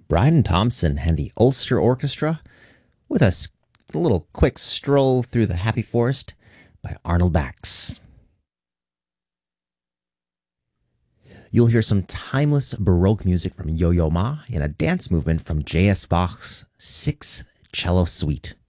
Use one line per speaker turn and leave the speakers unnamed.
Bryden Thompson and the Ulster Orchestra with a little quick stroll through the Happy Forest by Arnold Bax. You'll hear some timeless Baroque music from Yo-Yo Ma and a dance movement from J.S. Bach's Sixth Cello Suite.